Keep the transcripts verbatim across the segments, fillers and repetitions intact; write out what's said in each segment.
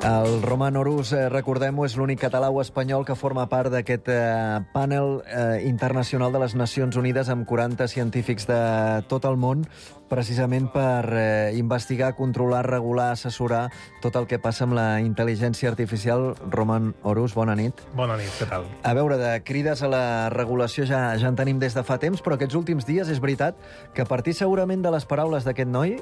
El Roman Orus, eh, recordem-ho, és l'únic català o espanyol que forma part d'aquest eh, panel eh, internacional de les Nacions Unides amb quaranta científics de tot el món, precisament per eh, investigar, controlar, regular, assessorar tot el que passa amb la intel·ligència artificial. Roman Orus, bona nit. Bona nit, què tal? A veure, de crides a la regulació ja, ja en tenim des de fa temps, però aquests últims dies és veritat que a partir segurament de les paraules d'aquest noi...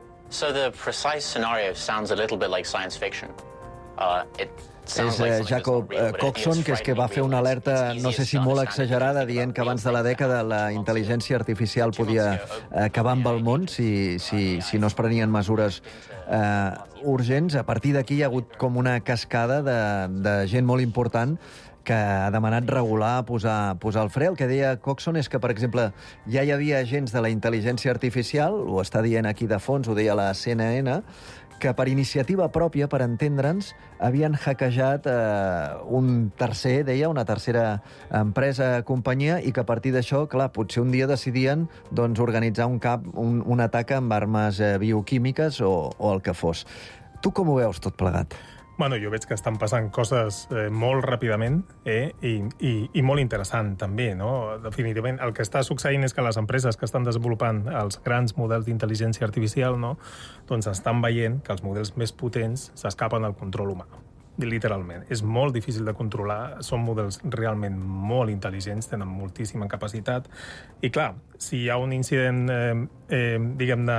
So the precise scenario sounds a little bit like science fiction. Uh, it És eh, Jacob eh, Coxon, que és que va fer una alerta, no sé si molt exagerada, dient que abans de la dècada la intel·ligència artificial podia acabar amb el món si, si, si no es prenien mesures eh, urgents. A partir d'aquí hi ha hagut com una cascada de, de gent molt important que ha demanat regular, posar, posar el fre. El que deia Coxon és que, per exemple, ja hi havia agents de la intel·ligència artificial, ho està dient aquí de fons, ho deia la C N N, que per iniciativa pròpia, per entendre'ns, havien hackejat eh, un tercer, deia, una tercera empresa, companyia, i que a partir d'això, clar, potser un dia decidien doncs, organitzar un, cap, un, un atac amb armes eh, bioquímiques o, o el que fos. Tu com ho veus tot plegat? Bueno, jo veig que estan passant coses eh, molt ràpidament eh, i, i, i molt interessant també, no? Definitivament, el que està succeint és que les empreses que estan desenvolupant els grans models d'intel·ligència artificial, no? Doncs estan veient que els models més potents s'escapen al control humà. Literalment. És molt difícil de controlar, són models realment molt intel·ligents, tenen moltíssima capacitat, i clar, si hi ha un incident, eh, eh, diguem-ne,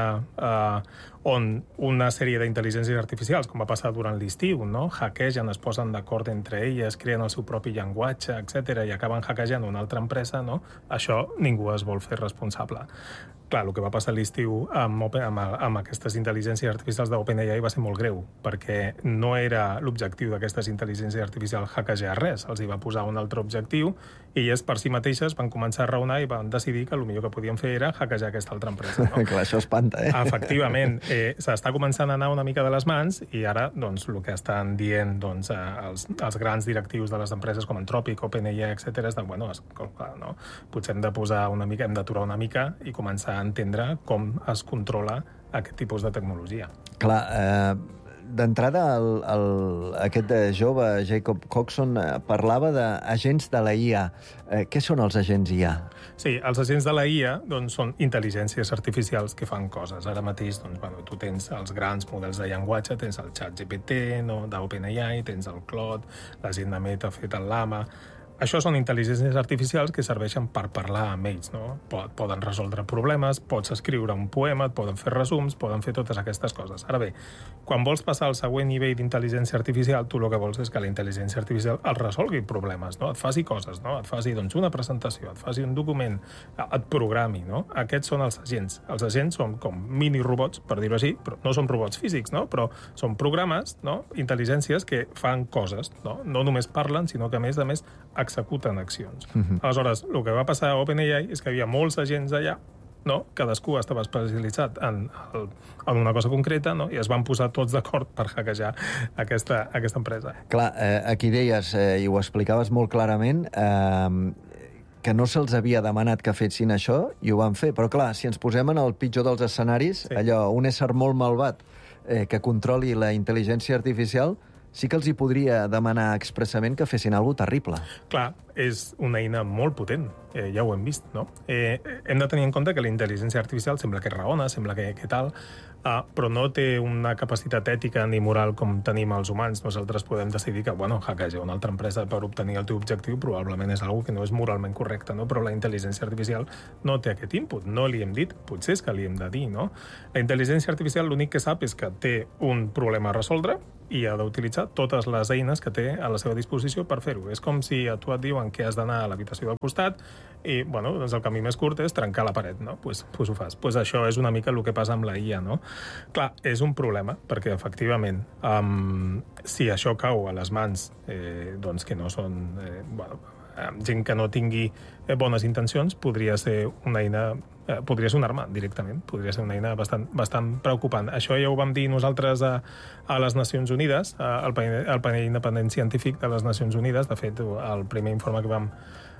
eh, on una sèrie d'intel·ligències artificials, com va passar durant l'estiu, no? Hackegen, es posen d'acord entre elles, creen el seu propi llenguatge, etcètera, i acaben hackejant una altra empresa, no? Això ningú es vol fer responsable. Clar, el que va passar a l'estiu amb, amb, amb aquestes intel·ligències artificials d'OpenAI va ser molt greu, perquè no era l'objectiu d'aquestes intel·ligències artificials hackejar res, els hi va posar un altre objectiu, i elles per si mateixes van començar a raonar i van decidir que el millor que podien fer era hackejar aquesta altra empresa. No? Clar, això espanta, eh? Efectivament, eh, s'està començant a anar una mica de les mans, i ara, doncs, el que estan dient doncs, els, els grans directius de les empreses com Anthropic, OpenAI, etcètera, és de, bueno, es, clar, no? Potser hem de posar una mica, hem d'aturar una mica i començar a entendre com es controla aquest tipus de tecnologia. Clar, eh, d'entrada el, el, aquest jove, Jacob Coxon, eh, parlava d'agents de la I A. Eh, què són els agents I A? Sí, els agents de la I A doncs, són intel·ligències artificials que fan coses. Ara mateix doncs, bueno, tu tens els grans models de llenguatge, tens el ChatGPT, no, d'OpenAI, tens el Claude, la gent de Meta ha fet el Llama. Això són intel·ligències artificials que serveixen per parlar amb ells, no? Poden resoldre problemes, pots escriure un poema, et poden fer resums, poden fer totes aquestes coses. Ara bé, quan vols passar al següent nivell d'intel·ligència artificial, tu el que vols és que la intel·ligència artificial et resolgui problemes, no? Et faci coses, no? Et faci doncs, una presentació, et faci un document, et programi, no? Aquests són els agents. Els agents són com mini-robots, per dir-ho així, però no són robots físics, no? Però són programes, no? Intel·ligències que fan coses, no? No només parlen, sinó que a més a més executen accions. Uh-huh. Aleshores, el que va passar a OpenAI és que hi havia molts agents allà, no? Cadascú estava especialitzat en, el, en una cosa concreta, no? I es van posar tots d'acord per hackejar aquesta, aquesta empresa. Clar, eh, aquí deies, eh, i ho explicaves molt clarament, eh, que no se'ls havia demanat que fessin això, i ho van fer. Però clar, si ens posem en el pitjor dels escenaris, sí. allò, un ésser molt malvat eh, que controli la intel·ligència artificial, sí que els hi podria demanar expressament que fessin alguna cosa terrible. Clar, és una eina molt potent, eh, ja ho hem vist, no? Eh, hem de tenir en compte que la intel·ligència artificial sembla que raona, sembla que, que tal, eh, però no té una capacitat ètica ni moral com tenim els humans. Nosaltres podem decidir que, bueno, hackejar una altra empresa per obtenir el teu objectiu probablement és una que no és moralment correcte, no? Però la intel·ligència artificial no té aquest input, no li hem dit, potser és que li hem de dir, no? La intel·ligència artificial l'únic que sap és que té un problema a resoldre i ha d'utilitzar totes les eines que té a la seva disposició per fer-ho. És com si a tu et diuen que has d'anar a l'habitació del costat i, bueno, doncs el camí més curt és trencar la paret, no? Pues, pues ho fas. Pues això és una mica el que passa amb la I A, no? Clar, és un problema, perquè efectivament, um, si això cau a les mans, eh, doncs que no són, eh, bueno, gent que no tingui bones intencions, podria ser una eina, eh, podria ser una arma directament, podria ser una eina bastant, bastant preocupant. Això ja ho vam dir nosaltres a, a les Nacions Unides, al panell, al panell independent científic de les Nacions Unides. De fet, el primer informe que vam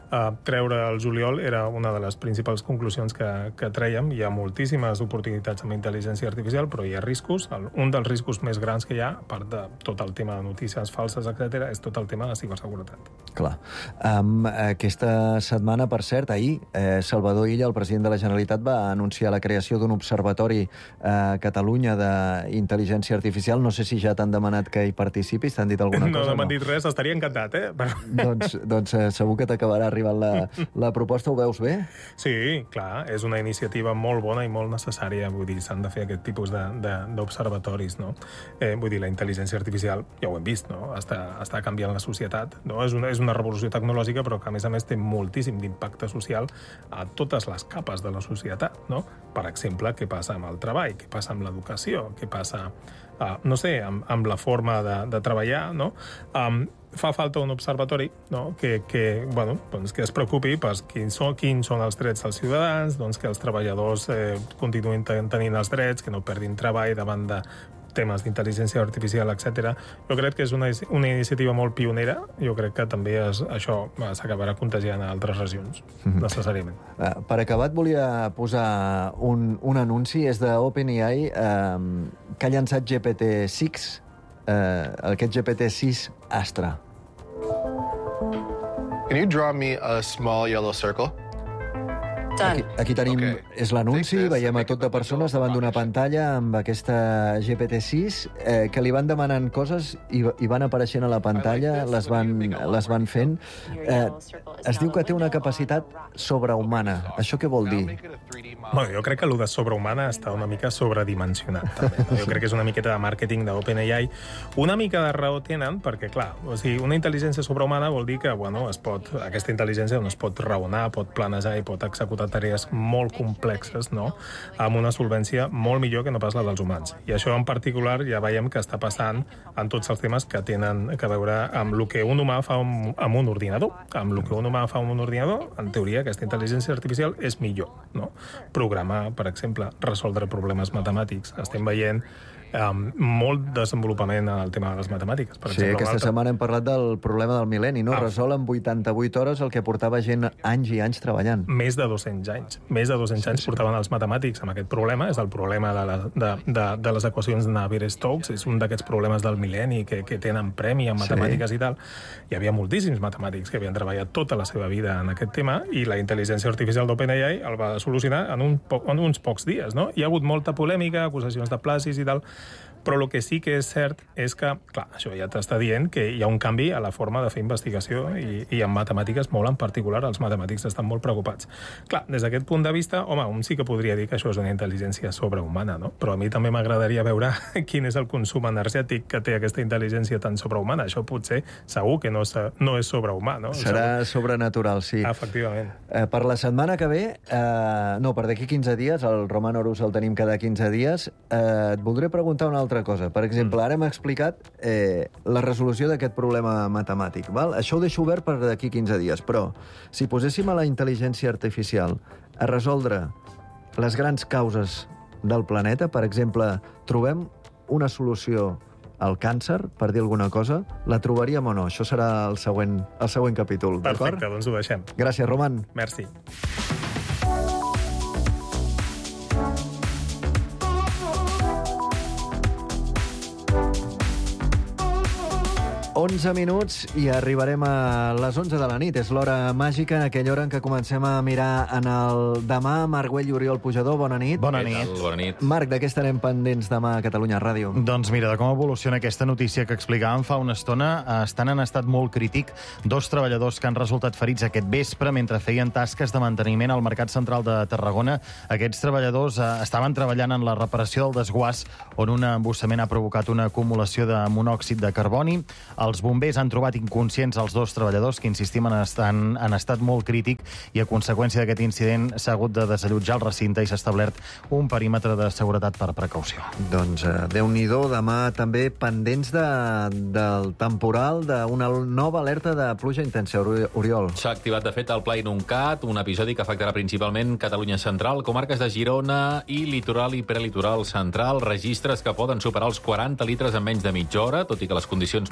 uh, treure el juliol era una de les principals conclusions que, que trèiem. Hi ha moltíssimes oportunitats amb intel·ligència artificial, però hi ha riscos. El, un dels riscos més grans que hi ha, a part de tot el tema de notícies falses, etcètera, és tot el tema de ciberseguretat. Clar. Um, aquesta setmana, per cert, ahir, eh, Salvador Illa, el president de la Generalitat, va anunciar la creació d'un observatori a Catalunya d'intel·ligència artificial. No sé si ja t'han demanat que hi participis, t'han dit alguna no, cosa? No m'han dit res, estaria encantat, eh? doncs doncs eh, segur que t'acabarà arribant la, la proposta. Ho veus bé? Sí, clar, és una iniciativa molt bona i molt necessària. Vull dir, s'han de fer aquest tipus d'observatoris, no? Eh, vull dir, la intel·ligència artificial, ja ho hem vist, no? Està, està canviant la societat, no? És una, és una revolució tecnològica, però que, a més a més, té moltíssim d'impacte social a totes les capes de la societat, no? Per exemple, què passa amb el treball, què passa amb l'educació, què passa, uh, no sé, amb, amb la forma de, de treballar, no? Um, fa falta un observatori, no? que, que, bueno, doncs que es preocupi per quins són, quins són els drets dels ciutadans, doncs que els treballadors eh, continuïn tenint els drets, que no perdin treball davant de temes d'intel·ligència artificial, etcètera. Jo crec que és una, una iniciativa molt pionera. Jo crec que també es, això s'acabarà contagiant a altres regions, mm-hmm. necessàriament. Uh, per acabar, et volia posar un, un anunci. És d'OpenAI, uh, que ha llançat G P T sis, uh, aquest G P T sis Astra. Can you draw me a small yellow circle? Aquí, aquí tenim, okay. És l'anunci, veiem a tot de persones davant d'una pantalla amb aquesta G P T sis, eh, que li van demanant coses i, i van apareixent a la pantalla, les van, les van fent. Eh, es diu que té una capacitat sobrehumana. Això què vol dir? Bueno, jo crec que allò de sobrehumana està una mica sobredimensionat, també. No? Jo crec que és una miqueta de màrqueting d'OpenAI. Una mica de raó tenen, perquè, clar, o sigui, una intel·ligència sobrehumana vol dir que, bueno, es pot, aquesta intel·ligència no es pot raonar, pot planejar i pot executar tarees molt complexes, no? Amb una solvència molt millor que no pas la dels humans. I això en particular ja veiem que està passant en tots els temes que tenen a veure amb el que un humà fa amb un ordinador. Amb el que un humà fa amb un ordinador, en teoria, aquesta intel·ligència artificial és millor, no? Programar, per exemple, resoldre problemes matemàtics. Estem veient Um, molt desenvolupament en el tema de les matemàtiques. Per sí, exemple, aquesta altre... setmana hem parlat del problema del mil·lenni, no? Ah. Resol en vuitanta-vuit hores el que portava gent anys i anys treballant. Més de dos-cents anys. Més de dos-cents sí, anys sí. portaven els matemàtics amb aquest problema. És el problema de, la, de, de, de les equacions de Navier-Stokes. És un d'aquests problemes del mil·lenni que, que tenen premi en matemàtiques sí. i tal. Hi havia moltíssims matemàtics que havien treballat tota la seva vida en aquest tema i la intel·ligència artificial d'OpenAI el va solucionar en, un po en uns pocs dies, no? Hi ha hagut molta polèmica, acusacions de plagis i tal, però el que sí que és cert és que, clar, això ja t'està dient que hi ha un canvi a la forma de fer investigació i, i en matemàtiques molt en particular els matemàtics estan molt preocupats. Clar, des d'aquest punt de vista, home, un sí que podria dir que això és una intel·ligència sobrehumana, no? Però a mi també m'agradaria veure quin és el consum energètic que té aquesta intel·ligència tan sobrehumana. Això potser segur que no és, no és sobrehumà, no? Serà sobrenatural, sí. Efectivament. Eh, per la setmana que ve, eh, no, per d'aquí quinze dies, el Roman Horus el tenim cada quinze dies, eh, et voldré preguntar una altra cosa. Per exemple, ara hem explicat eh, la resolució d'aquest problema matemàtic. Val? Això ho deixo obert per d'aquí quinze dies, però si poséssim a la intel·ligència artificial a resoldre les grans causes del planeta, per exemple, trobem una solució al càncer, per dir alguna cosa, la trobaríem o no? Això serà el següent, el següent capítol, d'acord? Perfecte, doncs ho deixem. Gràcies, Roman. Merci. onze minuts i arribarem a les onze de la nit. És l'hora màgica, aquella hora en què comencem a mirar en el demà. Marc Güell i Oriol Pujador, bona nit. Bona nit. Bona nit. Marc, de què estarem pendents demà a Catalunya Ràdio? Doncs mira, de com evoluciona aquesta notícia que explicàvem fa una estona. Estan en estat molt crític dos treballadors que han resultat ferits aquest vespre mentre feien tasques de manteniment al Mercat Central de Tarragona. Aquests treballadors eh, estaven treballant en la reparació del desguàs, on un embussament ha provocat una acumulació de monòxid de carboni. Els bombers han trobat inconscients els dos treballadors, que, insistim, en, estan, en estat molt crític, i a conseqüència d'aquest incident s'ha hagut de desallotjar el recinte i s'ha establert un perímetre de seguretat per precaució. Doncs eh, Déu-n'hi-do, demà també pendents de, del temporal, d'una nova alerta de pluja intensa, Oriol. S'ha activat, de fet, el Pla Inuncat, un episodi que afectarà principalment Catalunya Central, comarques de Girona i litoral i prelitoral central, registres que poden superar els quaranta litres en menys de mitja hora, tot i que les condicions meteorològiques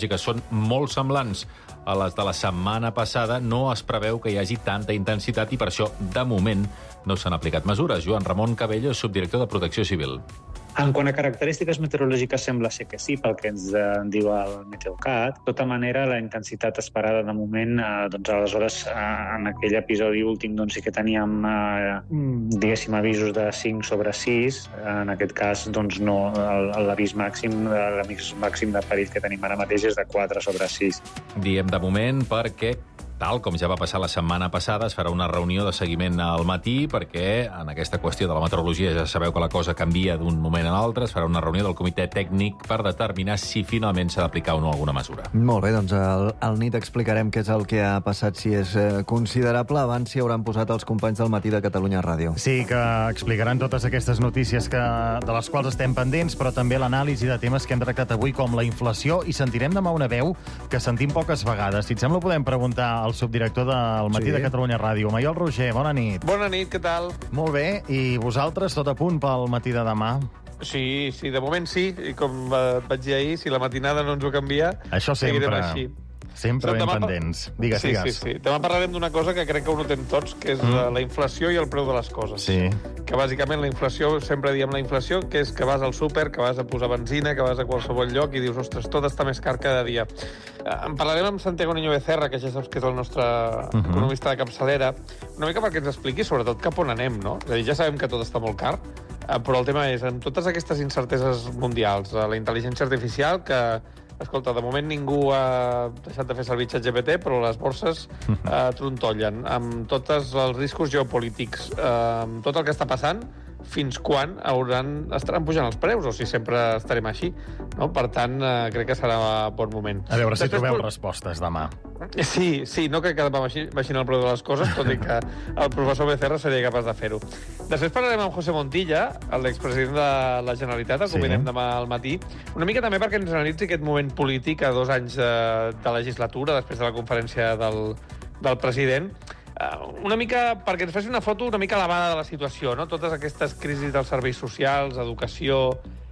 meteorològiques són molt semblants a les de la setmana passada, no es preveu que hi hagi tanta intensitat i per això, de moment, no s'han aplicat mesures. Joan Ramon Cabello, subdirector de Protecció Civil. En quant a característiques meteorològiques sembla ser que sí, pel que ens eh, diu el Meteocat. De tota manera, la intensitat esperada de moment, eh, doncs aleshores eh, en aquell episodi últim doncs sí que teníem eh, diguéssim avisos de cinc sobre sis. En aquest cas doncs no, l'avís màxim, l'avís màxim de perill que tenim ara mateix és de quatre sobre sis. Diem de moment perquè, tal com ja va passar la setmana passada, es farà una reunió de seguiment al matí perquè en aquesta qüestió de la meteorologia ja sabeu que la cosa canvia d'un moment a l'altre. Es farà una reunió del comitè tècnic per determinar si finalment s'ha d'aplicar o no alguna mesura. Molt bé, doncs al, al nit explicarem què és el que ha passat, si és eh, considerable. Abans s'hi hauran posat els companys del Matí de Catalunya Ràdio. Sí, que explicaran totes aquestes notícies que, de les quals estem pendents, però també l'anàlisi de temes que hem tractat avui, com la inflació, i sentirem demà una veu que sentim poques vegades. Si et sembla, podem preguntar el subdirector del Matí sí. de Catalunya Ràdio. Maiol Roger, bona nit. Bona nit, què tal? Molt bé, i vosaltres tot a punt pel matí de demà? Sí, sí, de moment sí, i com et vaig dir ahir, si la matinada no ens ho canvia, això sempre, seguirem així. Sempre ben pendents. Digues, sí, digues. Sí, sí. Demà parlarem d'una cosa que crec que ho notem tots, que és mm. la inflació i el preu de les coses. Sí. Que bàsicament la inflació, sempre diem la inflació, que és que vas al súper, que vas a posar benzina, que vas a qualsevol lloc i dius, ostres, tot està més car cada dia. En parlarem amb Santiago Niño Becerra, que ja saps que és el nostre uh-huh. economista de capçalera, una mica perquè ens expliqui sobretot cap on anem, no? És a dir, ja sabem que tot està molt car, però el tema és, en totes aquestes incerteses mundials, la intel·ligència artificial, que escolta, de moment ningú ha deixat de fer servir ChatGPT, però les borses eh, trontollen. Amb tots els riscos geopolítics, eh, amb tot el que està passant, fins quan hauran, estaran pujant els preus, o si sempre estarem així. No? Per tant, eh, crec que serà bon moment. A veure si Després, trobeu por... respostes demà. Sí, sí, no crec que demà baixin el preu de les coses, tot i que el professor Becerra seria capaç de fer-ho. Després parlarem amb José Montilla, l'expresident de la Generalitat, el convidem sí. demà al matí, una mica també perquè ens analitzi aquest moment polític a dos anys de, de legislatura, després de la conferència del, del president, una mica perquè ens faci una foto una mica elevada de la situació, no? Totes aquestes crisis dels serveis socials, educació,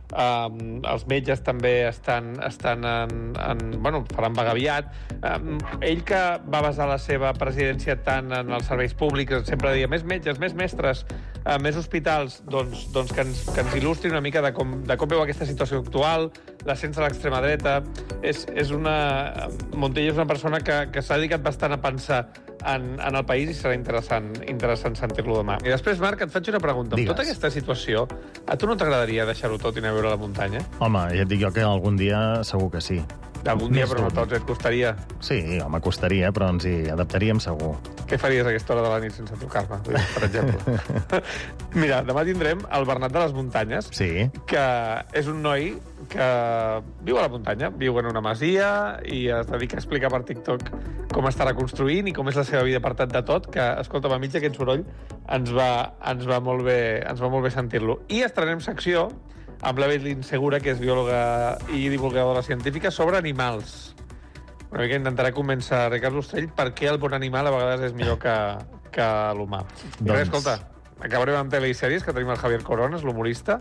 Um, els metges també estan, estan en, en, bueno, faran vaga aviat. Um, ell que va basar la seva presidència tant en els serveis públics, sempre deia més metges, més mestres, uh, més hospitals, doncs, doncs que, ens, que ens il·lustri una mica de com, de com veu aquesta situació actual, l'ascens de l'extrema dreta. És, és una... Montilla és una persona que, que s'ha dedicat bastant a pensar en, en el país i serà interessant, interessant sentir-lo demà. I després, Marc, et faig una pregunta. Digues. Amb tota aquesta situació, a tu no t'agradaria deixar-ho tot i anar a veure la muntanya? Home, ja et dic jo que algun dia segur que sí. Algun dia, però no tots, et costaria. Sí, home, costaria, però ens hi adaptaríem segur. Què faries a aquesta hora de la nit sense trucar-me, per exemple? Mira, demà tindrem el Bernat de les Muntanyes, sí. que és un noi que viu a la muntanya, viu en una masia i es dedica a explicar per TikTok com està reconstruint i com és la seva vida apartat de tot, que, escolta'm, a mig d'aquest soroll ens va, ens va molt bé, ens va molt bé sentir-lo. I estrenem secció amb l'Evelyn Segura, que és biòloga i divulgadora científica, sobre animals. Una mica intentaré convèncer Ricard Ostrell per què el bon animal a vegades és millor que, que l'humà. I res, escolta, acabarem amb tele i sèries, que tenim el Javier Coronas, l'humorista,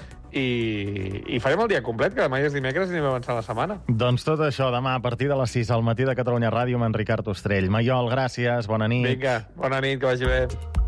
i, i farem el dia complet, que demà ja és dimecres i anem avançant la setmana. Doncs tot això demà a partir de les sis al Matí de Catalunya Ràdio amb en Ricard Ostrell. Maiol, gràcies, bona nit. Vinga, bona nit, que vagi bé.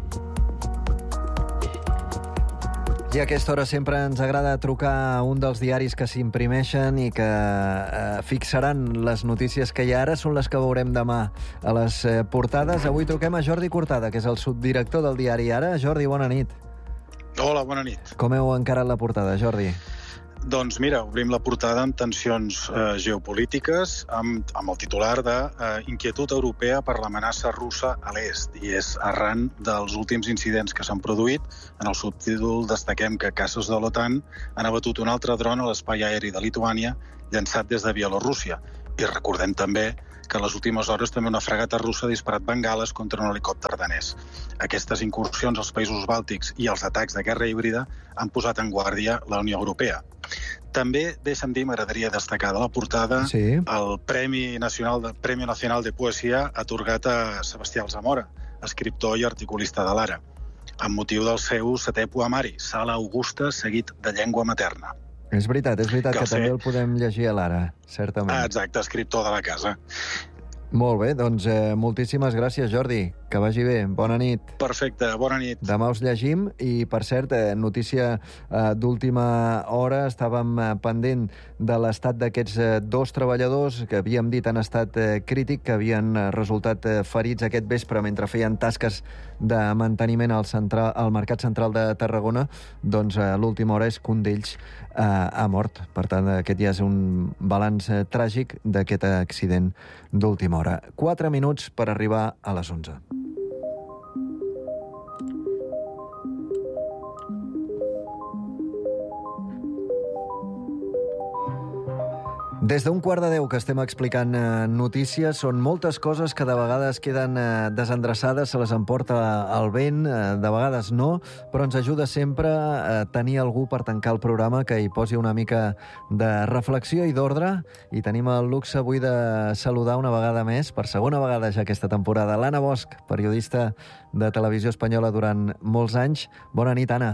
I a aquesta hora sempre ens agrada trucar a un dels diaris que s'imprimeixen i que eh, fixaran les notícies que hi ha ara, són les que veurem demà a les eh, portades. Avui truquem a Jordi Cortada, que és el subdirector del diari Ara. Jordi, bona nit. Hola, bona nit. Com heu encarat la portada, Jordi? Doncs mira, obrim la portada amb tensions eh, geopolítiques, amb, amb el titular de eh, Inquietud europea per l'amenaça russa a l'est, i és arran dels últims incidents que s'han produït. En el subtítol destaquem que caces de l'OTAN han abatut un altre dron a l'espai aeri de Lituània llançat des de Bielorússia. I recordem també que a les últimes hores també una fragata russa ha disparat bengales contra un helicòpter danès. Aquestes incursions als països bàltics i els atacs de guerra híbrida han posat en guàrdia la Unió Europea. També, deixa'm dir, m'agradaria destacar de la portada sí. el Premi Nacional de, Premi Nacional de Poesia atorgat a Sebastià Alzamora, escriptor i articulista de l'Ara, amb motiu del seu setè poemari, Sala Augusta, seguit de llengua materna. És veritat, és veritat que, que també el podem llegir a l'Ara, certament. Ah, exacte, escriptor de la casa. Molt bé, doncs eh, moltíssimes gràcies, Jordi. Que vagi bé. Bona nit. Perfecte, bona nit. Demà us llegim i, per cert, eh, notícia eh, d'última hora, estàvem eh, pendent de l'estat d'aquests eh, dos treballadors que havíem dit en estat eh, crític, que havien eh, resultat eh, ferits aquest vespre mentre feien tasques de manteniment al, central, al Mercat Central de Tarragona. Doncs eh, l'última hora és que un d'ells eh, ha mort. Per tant, aquest ja és un balanç eh, tràgic d'aquest accident d'última hora. Quatre minuts per arribar a les onze. Des d'un quart de deu que estem explicant eh, notícies, són moltes coses que de vegades queden eh, desendreçades, se les emporta el vent, eh, de vegades no, però ens ajuda sempre a tenir algú per tancar el programa que hi posi una mica de reflexió i d'ordre, i tenim el luxe avui de saludar una vegada més, per segona vegada ja aquesta temporada, l'Anna Bosch, periodista de Televisió Espanyola durant molts anys. Bona nit, Anna.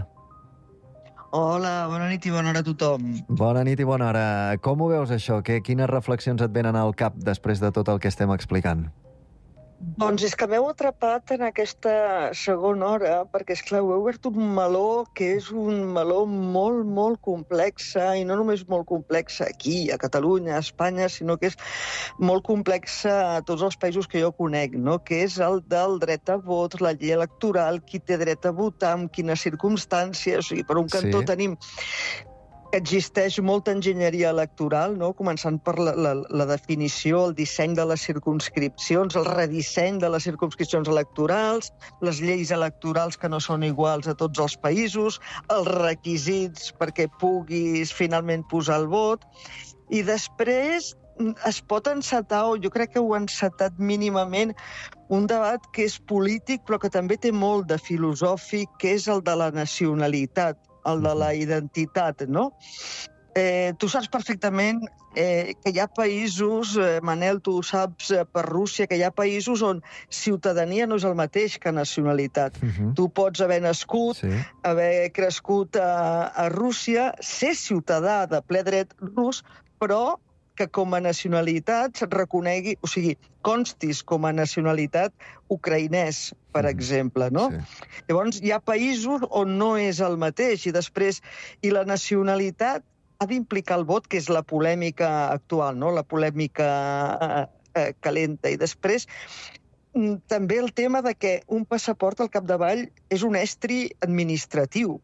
Hola, bona nit i bona hora a tothom. Bona nit i bona hora. Com ho veus, això? Que, quines reflexions et venen al cap després de tot el que estem explicant? Doncs és que m'heu atrapat en aquesta segona hora, perquè, esclar, heu obert un meló que és un meló molt, molt complexa, i no només molt complexa aquí, a Catalunya, a Espanya, sinó que és molt complexa a tots els països que jo conec, no? Que és el del dret a vot, la llei electoral, qui té dret a votar, en quines circumstàncies. O sigui, per un cantó sí. tenim existeix molta enginyeria electoral, no? Començant per la, la, la definició, el disseny de les circumscripcions, el redisseny de les circumscripcions electorals, les lleis electorals que no són iguals a tots els països, els requisits perquè puguis finalment posar el vot, i després es pot encetar, o jo crec que ho ha encetat mínimament, un debat que és polític però que també té molt de filosòfic, que és el de la nacionalitat, el de la identitat, no? Eh, tu saps perfectament eh, que hi ha països, eh, Manel, tu ho saps eh, per Rússia, que hi ha països on ciutadania no és el mateix que nacionalitat. Uh-huh. Tu pots haver nascut, sí. haver crescut a, a Rússia, ser ciutadà de ple dret rus, però que com a nacionalitat se't reconegui, o sigui, constis com a nacionalitat ucraïnès, per mm. exemple, no? Sí. Llavors, hi ha països on no és el mateix, i després, i la nacionalitat ha d'implicar el vot, que és la polèmica actual, no? La polèmica eh, eh, calenta. I després, també el tema de que un passaport al capdavall és un estri administratiu.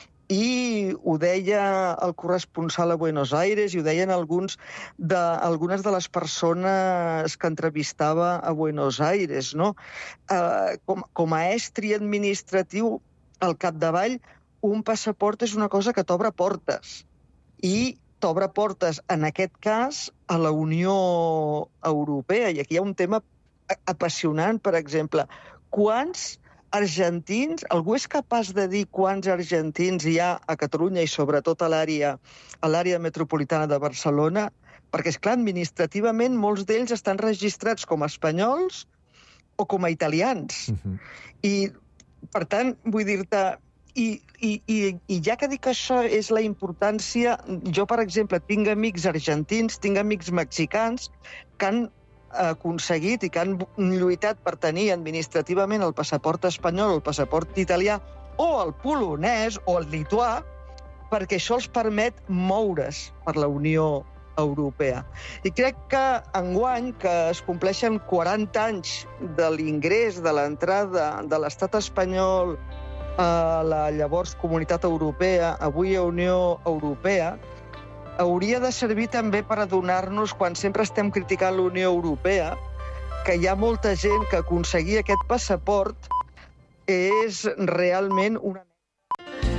I ho deia el corresponsal a Buenos Aires, i ho deien alguns de, algunes de les persones que entrevistava a Buenos Aires, no? Uh, com, com a estri administratiu, al capdavall, un passaport és una cosa que t'obre portes. I t'obre portes, en aquest cas, a la Unió Europea. I aquí hi ha un tema apassionant, per exemple. Quants argentins, algú és capaç de dir quants argentins hi ha a Catalunya i sobretot a l'àrea a l'àrea metropolitana de Barcelona? Perquè, esclar, administrativament molts d'ells estan registrats com a espanyols o com a italians. Uh-huh. I, per tant, vull dir-te, i, i, i, i ja que dic això és la importància, jo, per exemple, tinc amics argentins, tinc amics mexicans que han aconseguit i que han lluitat per tenir administrativament el passaport espanyol, el passaport italià, o el polonès, o el lituà, perquè això els permet moure's per la Unió Europea. I crec que enguany, que es compleixen quaranta anys de l'ingrés, de l'entrada de l'estat espanyol a la llavors Comunitat Europea, avui a Unió Europea, hauria de servir també per adonar-nos, quan sempre estem criticant la Unió Europea, que hi ha molta gent que aconseguir aquest passaport és realment una